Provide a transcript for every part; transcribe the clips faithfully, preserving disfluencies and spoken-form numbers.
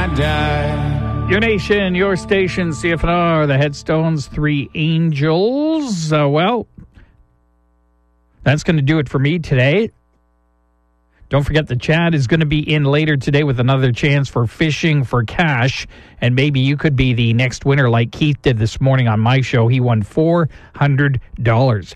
I die. Your nation, your station, C F N R, the Headstones, Three Angels. Uh, well, that's going to do it for me today. Don't forget the Chad is going to be in later today with another chance for fishing for cash. And maybe you could be the next winner like Keith did this morning on my show. He won four hundred dollars.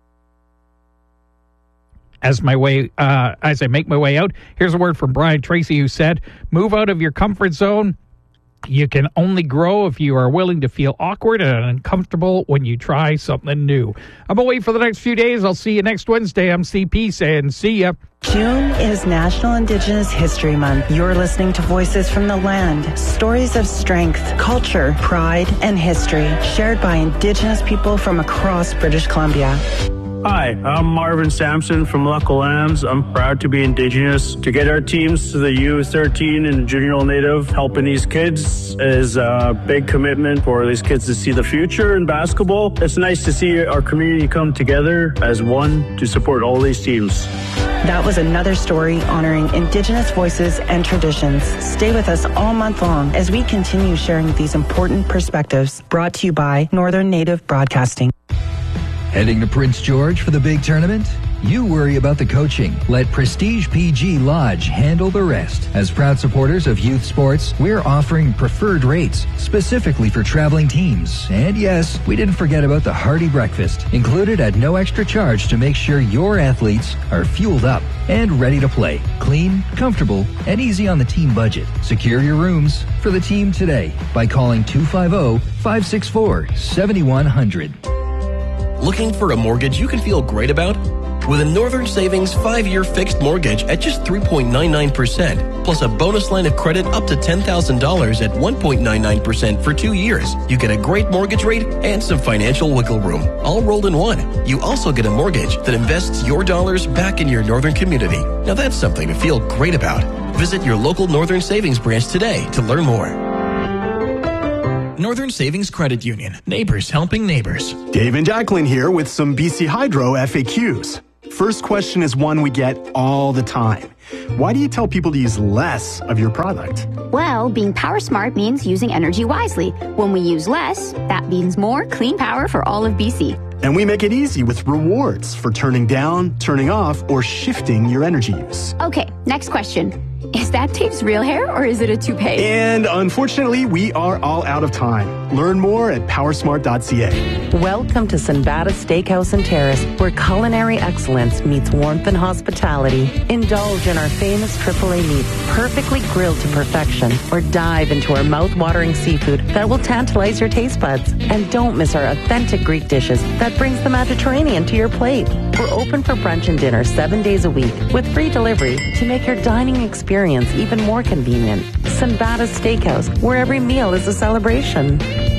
As my way, uh, as I make my way out, here's a word from Brian Tracy, who said, move out of your comfort zone. You can only grow if you are willing to feel awkward and uncomfortable when you try something new. I'm away for the next few days. I'll see you next Wednesday. I'm C P saying see ya. June is National Indigenous History Month. You're listening to Voices from the Land, stories of strength, culture, pride, and history shared by Indigenous people from across British Columbia. Hi, I'm Marvin Sampson from Luckle Lambs. I'm proud to be Indigenous. To get our teams to the U thirteen and Junior Native, helping these kids is a big commitment for these kids to see the future in basketball. It's nice to see our community come together as one to support all these teams. That was another story honoring Indigenous voices and traditions. Stay with us all month long as we continue sharing these important perspectives. Brought to you by Northern Native Broadcasting. Heading to Prince George for the big tournament? You worry about the coaching. Let Prestige P G Lodge handle the rest. As proud supporters of youth sports, we're offering preferred rates specifically for traveling teams. And yes, we didn't forget about the hearty breakfast, included at no extra charge to make sure your athletes are fueled up and ready to play. Clean, comfortable, and easy on the team budget. Secure your rooms for the team today by calling two five zero, five six four, seven one zero zero. Looking for a mortgage you can feel great about? With a Northern Savings five-year fixed mortgage at just three point nine nine percent, plus a bonus line of credit up to ten thousand dollars at one point nine nine percent for two years, you get a great mortgage rate and some financial wiggle room, all rolled in one. You also get a mortgage that invests your dollars back in your Northern community. Now that's something to feel great about. Visit your local Northern Savings branch today to learn more. Northern Savings Credit Union. Neighbors helping neighbors. Dave and Jacqueline here with some B C Hydro F A Qs. First question is one we get all the time. Why do you tell people to use less of your product? Well, being power smart means using energy wisely. When we use less, that means more clean power for all of B C. And we make it easy with rewards for turning down, turning off, or shifting your energy use. Okay, next question. Is that Dave's real hair or is it a toupee? And unfortunately, we are all out of time. Learn more at powersmart dot c a. Welcome to Sinbada Steakhouse and Terrace, where culinary excellence meets warmth and hospitality. Indulge in our famous triple A meats, perfectly grilled to perfection, or dive into our mouth-watering seafood that will tantalize your taste buds. And don't miss our authentic Greek dishes that brings the Mediterranean to your plate. We're open for brunch and dinner seven days a week with free delivery to make your dining experience even more convenient. Sinbada Steakhouse, where every meal is a celebration.